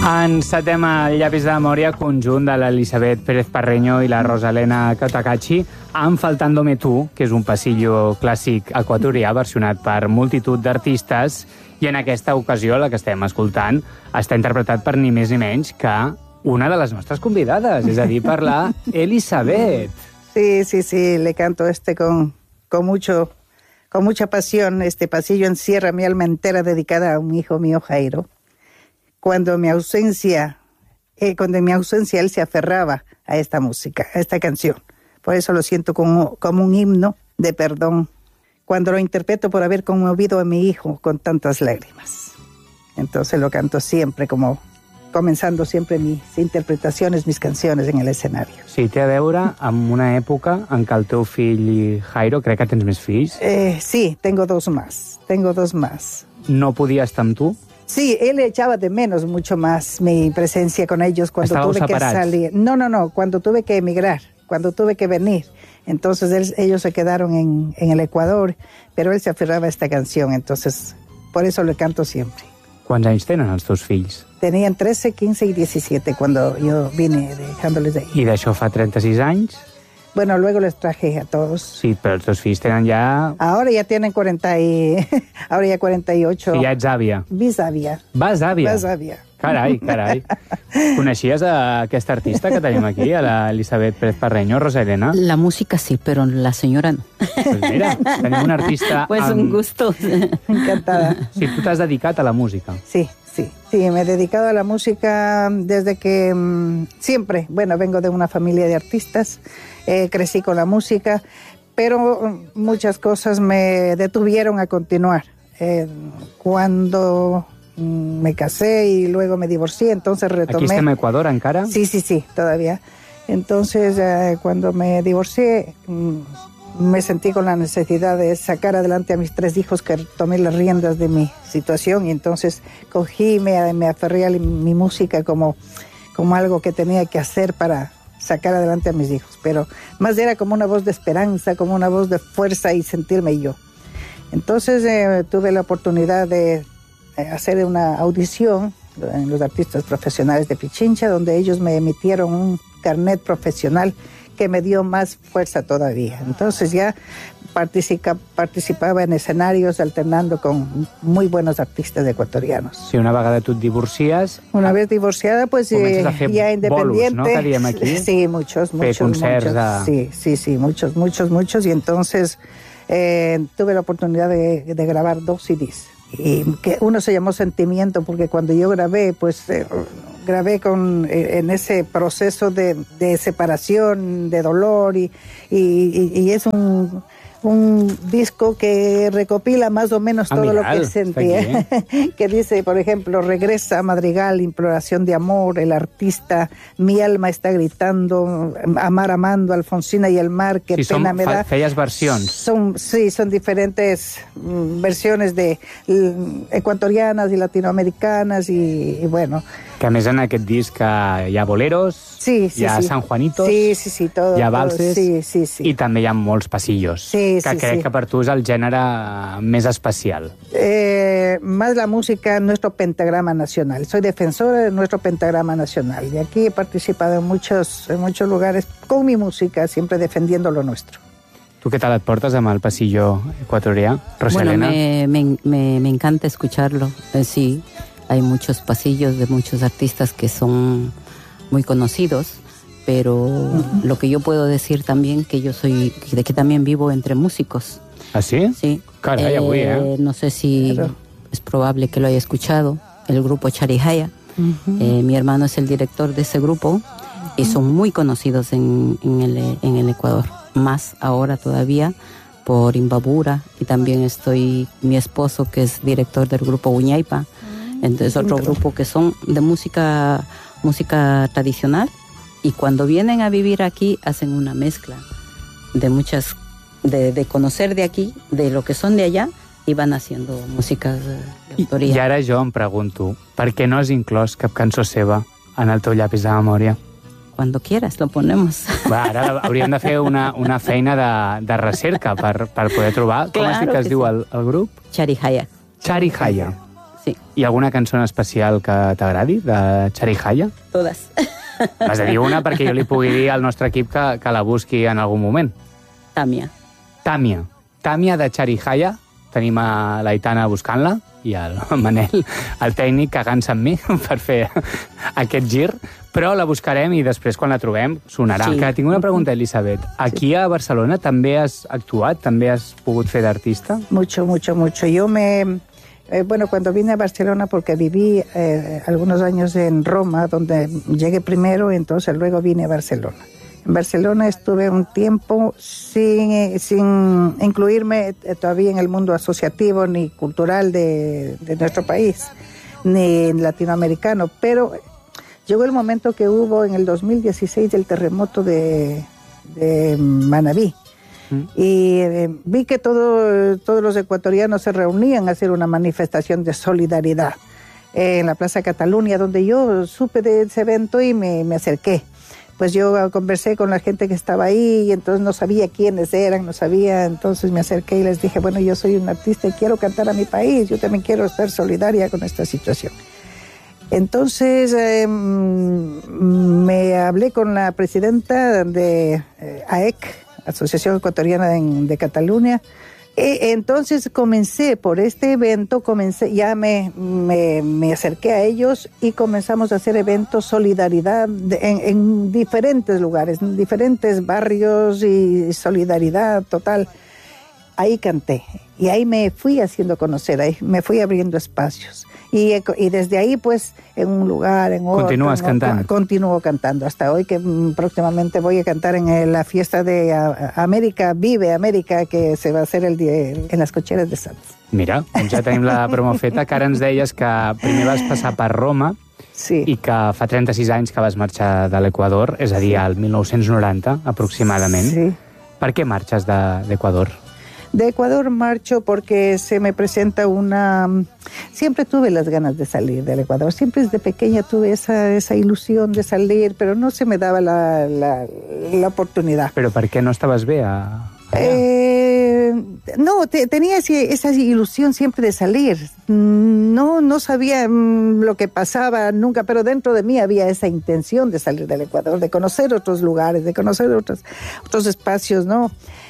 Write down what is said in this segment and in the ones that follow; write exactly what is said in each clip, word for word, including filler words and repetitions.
Encetem el Llapis de memòria, conjunt de l'Elisabet Pérez Parreño i la Rosalena Cotacachi, amb Faltándome tu, que és un passillo clàssic equatorià versionat per multitud d'artistes, i en aquesta ocasió, la que estem escoltant, està interpretat per ni més ni menys que una de les nostres convidades, és a dir, per la Elisabet. Sí, sí, sí, le canto este con, con mucho, con mucha pasión. Este pasillo encierra mi alma entera dedicada a un hijo mío, Jairo. Cuando mi ausencia, eh, cuando en mi ausencia él se aferraba a esta música, a esta canción. Por eso lo siento como, como un himno de perdón. Cuando lo interpreto por haber conmovido a mi hijo con tantas lágrimas. Entonces lo canto siempre, como comenzando siempre mis interpretaciones, mis canciones en el escenario. Sí, té a veure amb una època en què el teu fill Jairo, crec que tens més fills. Eh, sí, tengo dos más, tengo dos más. No podia estar amb tu? Sí, él echaba de menos mucho más mi presencia con ellos cuando Estábamos tuve separados. que salir. No, no, no, cuando tuve que emigrar, cuando tuve que venir. Entonces él, ellos se quedaron en, en el Ecuador, pero él se aferraba a esta canción, entonces por eso le canto siempre. Quants anys tenen els teus fills? Tenían trece, quince y diecisiete cuando yo vine dejándoles de ahí. I d'això fa trenta-sis anys? Bueno, luego les traje a todos. Sí, però els teus fills tenen ja... Ahora ya tienen cuarenta y... Ahora ya cuarenta y ocho. Sí, ja ets àvia. Bisàvia. Vas àvia? Bisàvia. Carai, carai. Coneixies a aquesta artista que tenim aquí, a la Elisabet Pérez Parreño, Rosalena? La música sí, pero la señora no. Pues mira, tenim una artista... Pues amb... un gusto. Encantada. Sí, tu t'has dedicat a la música. Sí, sí. Sí, me he dedicado a la música desde que mmm, siempre, bueno, vengo de una familia de artistas, eh, crecí con la música, pero muchas cosas me detuvieron a continuar. Eh, cuando mmm, me casé y luego me divorcié, entonces retomé... Aquí estem a Ecuador encara? Sí, sí, sí, todavía. Entonces, eh, cuando me divorcié, mmm, me sentí con la necesidad de sacar adelante a mis tres hijos, que tomé las riendas de mi situación, y entonces cogí, me, me aferré a mi música como, como algo que tenía que hacer para sacar adelante a mis hijos, pero más era como una voz de esperanza, como una voz de fuerza y sentirme yo. Entonces eh, tuve la oportunidad de hacer una audición en los artistas profesionales de Pichincha, donde ellos me emitieron un carnet profesional que me dio más fuerza todavía. Entonces ya participa, participaba en escenarios alternando con muy buenos artistas ecuatorianos. Si una vegada tu et divorcies... Una vez divorciada, pues eh, ya independiente. Bolos, ¿no? Que diem aquí. Sí, muchos, muchos, muchos. A... Sí, sí, sí, muchos, muchos, muchos. Y entonces eh, tuve la oportunidad de, de grabar dos C Ds. Y que uno se llamó Sentimiento, porque cuando yo grabé, pues... Eh, grabé con, en ese proceso de, de separación, de dolor, y, y, y es un, un disco que recopila más o menos ah, todo mirad, lo que sentía. ¿eh? Que dice, por ejemplo, regresa Madrigal, imploración de amor, el artista, mi alma está gritando, amar amando, Alfonsina y el mar, qué sí, pena son, me da. Feies versions. Son, sí, son diferentes mm, versiones de mm, ecuatorianas y latinoamericanas, y, y bueno... Que a més en aquest disc hi ha boleros, sí, sí, hi ha sí. San Juanitos, sí, sí, sí, todo, hi ha valses, sí, sí, sí. i també hi ha molts passillos, sí, que sí, crec sí. que per tu és el gènere més especial. Eh, más la música, nuestro pentagrama nacional. Soy defensora de nuestro pentagrama nacional. Y aquí he participado en muchos, en muchos lugares con mi música, siempre defendiendo lo nuestro. Tu què tal et portes amb el passillo equatorià, Rosalena? Bueno, me, me, me, me encanta escucharlo, eh, sí. Hay muchos pasillos de muchos artistas que son muy conocidos, pero uh-huh. Lo que yo puedo decir también, que yo soy, de que también vivo entre músicos. ¿Ah, sí? Sí. Caray, eh, avui, eh? No sé si claro. Es probable que lo haya escuchado, el grupo Charihaya. Uh-huh. Eh, mi hermano es el director de ese grupo uh-huh. Y son muy conocidos en, en, el, en el Ecuador, más ahora todavía por Imbabura, y también estoy mi esposo, que es director del grupo Uñaipa. Entonces otro grupo que son de música música tradicional, y cuando vienen a vivir aquí hacen una mezcla de muchas de, de conocer de aquí, de lo que son de allá, i van haciendo música de autoria. I ara jo em pregunto, per què no has inclòs cap cançó seva en el teu llapis de memòria? Cuando quieras lo ponemos. Va, ara hauríem de fer una, una feina de, de recerca per, per poder trobar. Com Claro has dit que es que diu sí. el, el grup? Charihaya. Charihaya. Sí. Hi ha alguna cançó en especial que t'agradi, de Charihaya? Todas. Has de dir una perquè jo li pugui dir al nostre equip que, que la busqui en algun moment. Tàmia. Tàmia. Tàmia de Charihaya. Tenim a l'Aitana buscant-la i el Manel, el tècnic, cagant-se amb mi per fer aquest gir, però la buscarem i després, quan la trobem, sonarà. Sí. Que tinc una pregunta, Elisabet. Aquí a Barcelona també has actuat? També has pogut fer d'artista? Mucho, mucho, mucho. Yo me... Eh, bueno, cuando vine a Barcelona, porque viví eh, algunos años en Roma, donde llegué primero, entonces luego vine a Barcelona. En Barcelona estuve un tiempo sin, sin incluirme todavía en el mundo asociativo ni cultural de, de nuestro país, ni latinoamericano, pero llegó el momento que hubo en el dos mil dieciséis el terremoto de, de Manabí. Y eh, vi que todo, todos los ecuatorianos se reunían a hacer una manifestación de solidaridad eh, en la Plaza Cataluña, donde yo supe de ese evento y me, me acerqué. Pues yo conversé con la gente que estaba ahí y entonces no sabía quiénes eran, no sabía, entonces me acerqué y les dije, bueno, yo soy un artista y quiero cantar a mi país, yo también quiero estar solidaria con esta situación. Entonces eh, me hablé con la presidenta de eh, A E C, Asociación Ecuatoriana de, de Cataluña. E, entonces comencé por este evento, comencé, ya me, me, me acerqué a ellos y comenzamos a hacer eventos solidaridad de, en, en diferentes lugares, en diferentes barrios y solidaridad total. Ahí canté y ahí me fui haciendo conocer, ahí me fui abriendo espacios. Y, y desde ahí, pues, en un lugar, en otro... Continúas cantando. Continúo cantando. Hasta hoy, que mm, próximamente voy a cantar en la fiesta de a, América, Vive América, que se va a hacer el día, en las Cocheras de Sants. Mira, doncs ja tenim la promo feta, que ara ens deies que primer vas passar per Roma sí. i que fa trenta-sis anys que vas marxar de l'Equador, és a dir, al mil nou-cents noranta, aproximadament. Sí. Per què marxes de, d'Equador? De Ecuador marcho porque se me presenta una... Siempre tuve las ganas de salir del Ecuador. Siempre desde pequeña tuve esa, esa ilusión de salir, pero no se me daba la, la, la oportunidad. Però per què no estaves bé a... Eh, no, te, tenía ese, esa ilusión siempre de salir. No, no sabía mm, lo que pasaba nunca, pero dentro de mí había esa intención de salir del Ecuador, de conocer otros lugares, de conocer otros, otros espacios, ¿no?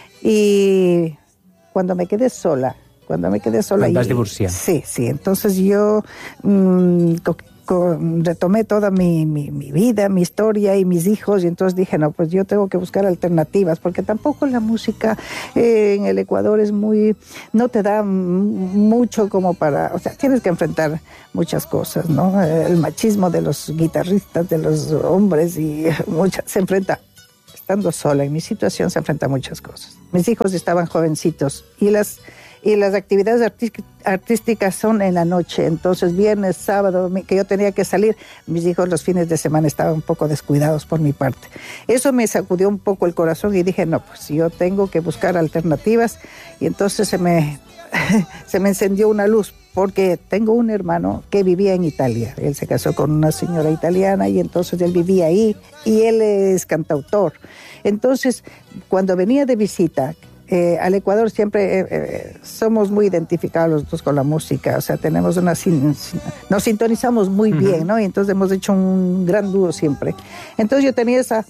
Y... Cuando me quedé sola, cuando me quedé sola... ¿Vas divorciar? Sí, sí. Entonces yo mmm, co, co, retomé toda mi, mi, mi vida, mi historia y mis hijos, y entonces dije, no, pues yo tengo que buscar alternativas, porque tampoco la música eh, en el Ecuador es muy... no te da mucho como para... O sea, tienes que enfrentar muchas cosas, ¿no? El machismo de los guitarristas, de los hombres, y muchas, se enfrenta... Estando sola, en mi situación se enfrenta a muchas cosas. Mis hijos estaban jovencitos y las, y las actividades artísticas, artísticas son en la noche. Entonces, viernes, sábado, que yo tenía que salir, mis hijos los fines de semana estaban un poco descuidados por mi parte. Eso me sacudió un poco el corazón y dije, no, pues yo tengo que buscar alternativas. Y entonces se me, se me encendió una luz, porque tengo un hermano que vivía en Italia. Él se casó con una señora italiana y entonces él vivía ahí y él es cantautor. Entonces, cuando venía de visita eh, al Ecuador, siempre eh, eh, somos muy identificados los dos con la música. O sea, tenemos una... Sin, sin, nos sintonizamos muy uh-huh. bien, ¿no? Y entonces hemos hecho un gran dúo siempre. Entonces yo tenía esa...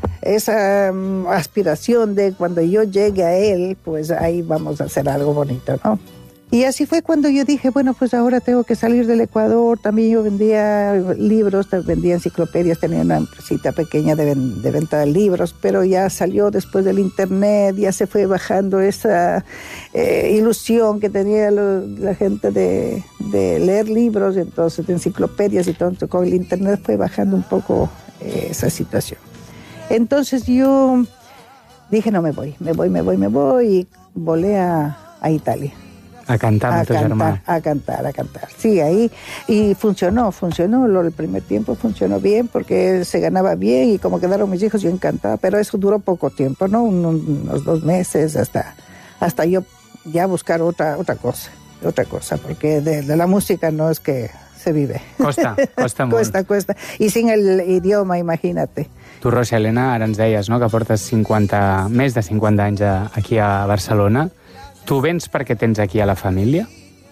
esa um, aspiración de cuando yo llegue a él, pues ahí vamos a hacer algo bonito, ¿no? Y así fue cuando yo dije, bueno, pues ahora tengo que salir del Ecuador. También yo vendía libros, vendía enciclopedias, tenía una empresita pequeña de, ven, de venta de libros, pero ya salió después del internet, ya se fue bajando esa eh, ilusión que tenía lo, la gente de, de leer libros, entonces de enciclopedias y todo. Entonces, con el internet fue bajando un poco eh, esa situación. Entonces yo dije, no, me voy, me voy, me voy, me voy, y volé a, a Italia. A cantar amb tu germà. A cantar, a cantar. Sí, ahí. Y funcionó, funcionó. Lo, el primer tiempo funcionó bien porque se ganaba bien y como quedaron mis hijos, yo encantada. Pero eso duró poco tiempo, ¿no? Unos, unos dos meses hasta, hasta yo ya buscar otra, otra cosa. Otra cosa, porque de, de la música no es que se vive. Costa, costa molt. Cuesta, cuesta. I sin el idioma, imagínate. Tu, Rosa Elena, ara ens deies, no?, que portes cinquanta, més de cinquanta anys aquí a Barcelona. Tu vens perquè tens aquí a la família?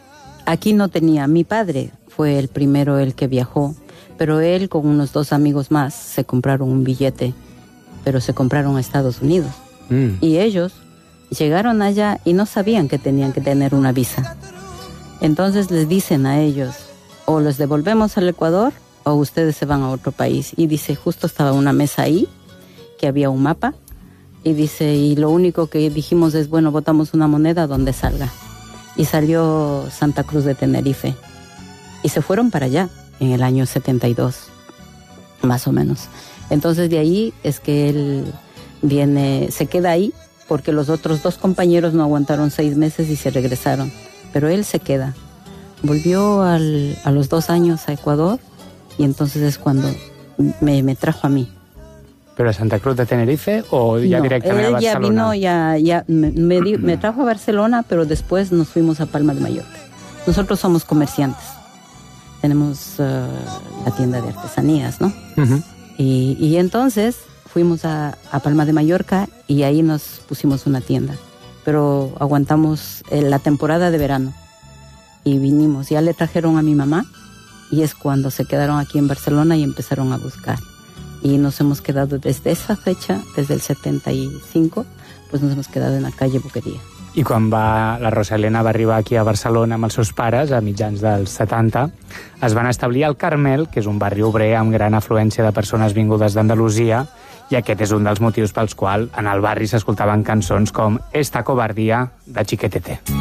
aquí no tenía. Mi padre fue el primero el que viajó, pero él con unos dos amigos más se compraron un billete, pero se compraron a Estados Unidos. Mm. Y ellos llegaron allá y no sabían que tenían que tener una visa. Entonces les dicen a ellos, o los devolvemos al Ecuador o ustedes se van a otro país. Y dice, justo estaba una mesa ahí, que había un mapa, y dice, y lo único que dijimos es, bueno, botamos una moneda donde salga. Y salió Santa Cruz de Tenerife. Y se fueron para allá en el año setenta y dos, más o menos. Entonces de ahí es que él viene, se queda ahí, porque los otros dos compañeros no aguantaron seis meses y se regresaron. Pero él se queda. Volvió al, a los dos años a Ecuador y entonces es cuando me, me trajo a mí. ¿Pero a Santa Cruz de Tenerife o ya no, directamente a Barcelona? Él ya vino, ya, ya me, me, di, me trajo a Barcelona, pero después nos fuimos a Palma de Mallorca. Nosotros somos comerciantes. Tenemos uh, la tienda de artesanías, ¿no? Uh-huh. Y, y entonces fuimos a, a Palma de Mallorca y ahí nos pusimos una tienda. Pero aguantamos eh, la temporada de verano y vinimos. Ya le trajeron a mi mamá y es cuando se quedaron aquí en Barcelona y empezaron a buscar. Y nos hemos quedado desde esa fecha, desde el setenta y cinco, pues nos hemos quedado en la calle Boqueria. I quan va, la Rosalena va arribar aquí a Barcelona amb els seus pares, a mitjans dels setanta, es van establir al Carmel, que és un barri obrer amb gran afluència de persones vingudes d'Andalusia, i aquest és un dels motius pels quals en el barri s'escoltaven cançons com Esta covardia de Chiquetete.